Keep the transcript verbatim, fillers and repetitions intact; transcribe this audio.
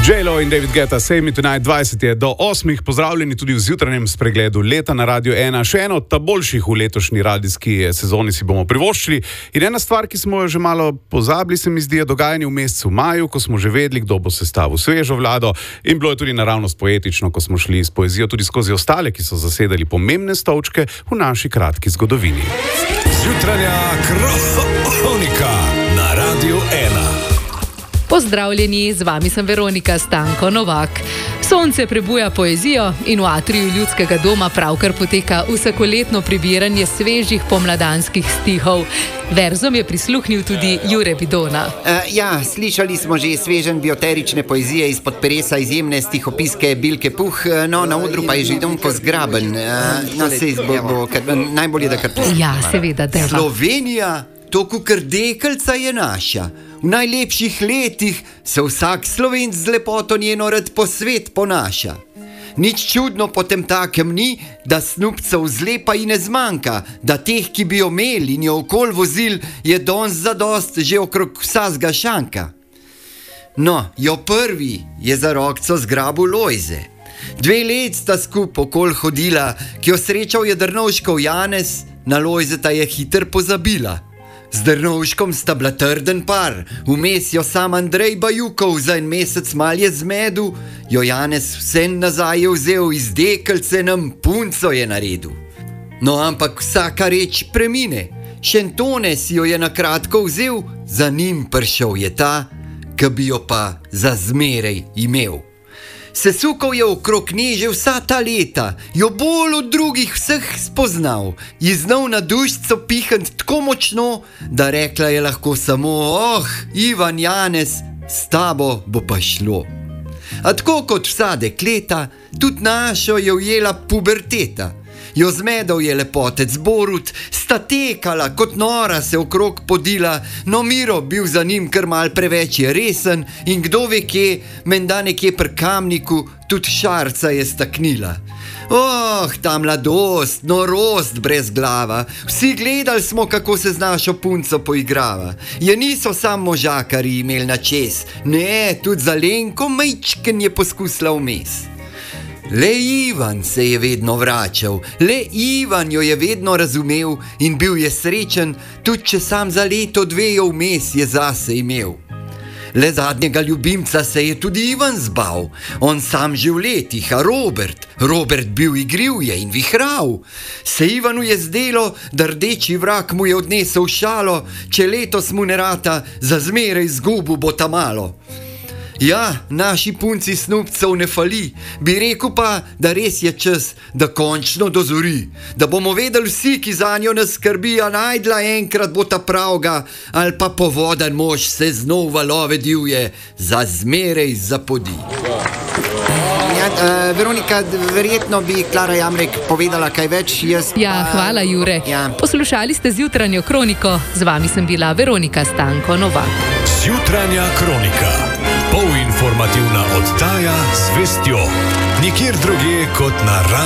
J-Lo in David Guetta, Save Me Tonight, dvajset je do osmih. Pozdravljeni tudi v zjutrajnem spregledu leta na Radiu ena. Še eno od ta boljših v letošnji radijski sezoni si bomo privoščili. In ena stvar, ki smo jo že malo pozabili, se mi zdi, je dogajanje v mesecu maju, ko smo že vedeli, kdo bo sestavil svežo vlado. In bilo je tudi naravnost poetično, ko smo šli s poezijo tudi skozi ostale, ki so zasedali pomembne stolčke v naši kratki zgodovini. Zjutranja kronika na Radiu ena. Pozdravljeni, z vami sem Veronika Stanko Novak. Sonce prebuja poezijo in v atriju Ljudskega doma pravkar poteka vsakoletno prebiranje svežih pomladanskih stihov. Verzom je prisluhnil tudi Jure Vidona. Uh, ja, slišali smo že svežen bioterične poezije izpod peresa izjemne stihopiske Bilke Puh, no na odru pa je že Donko Zgraben. Uh, no, se bo, bo, kar, najbolje, da kar to. Ja, seveda, deva. Slovenija, to kukar dekelca je naša. V najlepših letih se vsak Slovenc z lepoto njeno rad po svet ponaša. Nič čudno potem takem ni, da snupcev zlepa in ne zmanjka, da teh, ki bi jo imeli in jo okol vozil, je danes zadost že okrog vsazga šanka. No, jo prvi je za rokco zgrabil Lojze. Dve let sta skup okol hodila, ki jo srečal je Drnovškov Janez, na Lojzeta je hiter pozabila. Z Drnovškom sta bila trden par, vmes jo sam Andrej Bajukov za en mesec mal je zmedu, jo Janez vse nazaj je vzel, iz dekelce nam punco je naredil. No, ampak vsaka reč premine, Šentone si jo je na kratko vzel, za njim prišel je ta, ki bi jo pa za zmerej imel. Sesukal je okrog nje že vsa ta leta, jo bolj od drugih vseh spoznal, ji znal na dušco pihant tako močno, da rekla je lahko samo: oh, Ivan Janez, s tabo bo pa šlo. A tako kot vsa dekleta, tudi našo je ujela puberteta. Jo zmedal je lepotec Borut, sta tekala kot nora se okrog podila, no Miro bil za njim kar mal preveč je resen in kdo ve kje, menda nekje pri Kamniku, tudi šarca je staknila. Oh, ta mladost, norost brez glava, vsi gledali smo, kako se z našo punco poigrava. Je niso sam možakari imeli na čez, ne, tudi za Lenko majčken je poskusila vmes. Le Ivan se je vedno vračal, le Ivan jo je vedno razumel in bil je srečen, tudi če sam za leto dve jo vmes je zase imel. Le zadnjega ljubimca se je tudi Ivan zbal, on sam že v letih, a Robert, Robert bil igriv je in vihral. Se Ivanu je zdelo, da rdeči vrak mu je odnesel šalo, če letos mu ne rata, za zmeraj izgubu bo ta malo. Ja, naši punci snupcev ne fali, bi rekel pa, da res je čas, da končno dozori, da bomo vedeli vsi, ki za njo nas skrbi, a najdla enkrat bo ta pravga, ali pa povodan mož se znov valove divje, za zmerej zapodi. Ja, uh, Veronika, verjetno bi Klara Jamrek povedala kaj več. Jaz pa... Ja, hvala Jure. Ja. Poslušali ste zjutranjo kroniko, z vami sem bila Veronika Stanko Novak. Zjutranja kronika. Polinformativna oddaja z vestjo. Nikjer drugje kot na Radiu.